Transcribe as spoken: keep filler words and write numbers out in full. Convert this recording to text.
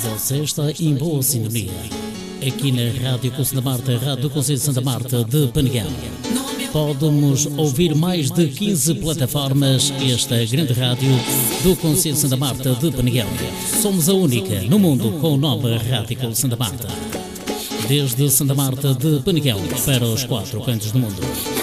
Você está em boa sintonia. Aqui na Rádio Conselho da Marta, Rádio do Conselho de Santa Marta de Peneguel. Podemos ouvir mais de quinze plataformas esta grande rádio do Conselho de Santa Marta de Peneguel. Somos a única no mundo com o nome Rádio Conselho de Santa Marta. Desde Santa Marta de Peneguel para os quatro cantos do mundo.